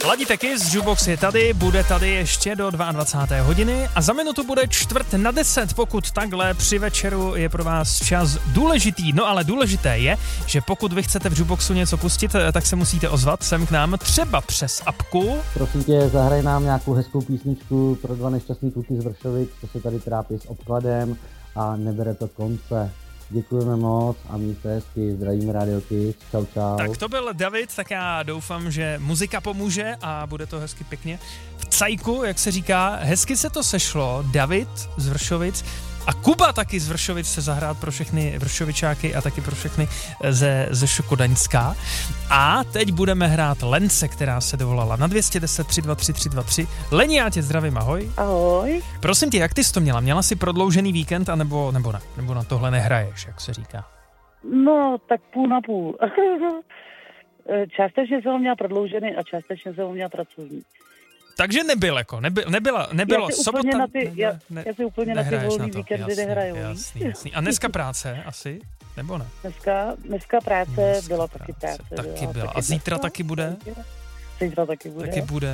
Ladíte Kiss, Jukebox je tady, bude tady ještě do 22. hodiny a za minutu bude 9:45, pokud takhle při večeru je pro vás čas důležitý. No ale důležité je, že pokud vy chcete v Jukeboxu něco pustit, tak se musíte ozvat sem k nám, třeba přes apku. Prosím tě, zahraj nám nějakou hezkou písničku pro dva nešťastný kluky z Vršovic, co se tady trápí s obkladem a nebere to konce. Děkujeme moc a mějte hezky, zdravíme Radio Kiss, čau čau. Tak to byl David, tak já doufám, že muzika pomůže a bude to hezky pěkně v cajku, jak se říká. Hezky se to sešlo, David z Vršovic a Kuba taky z Vršovic se zahrát pro všechny Vršovičáky a taky pro všechny ze Škodaňska. A teď budeme hrát Lence, která se dovolala na 210 323 323. Leni, já tě zdravím, ahoj. Ahoj. Prosím tě, jak ty jsi to měla? Měla jsi prodloužený víkend, anebo ne? Nebo na tohle nehraješ, jak se říká? No, tak půl na půl. Částečně jsem ho měla prodloužený a částečně jsem ho měla pracovní. Takže nebylo sobota. Já si úplně na ty volný víkendy nehraju. Jasný. A dneska práce asi? Nebo ne? Dneska práce byla taky práce. Taky byla. A zítra taky bude? Zítra taky bude.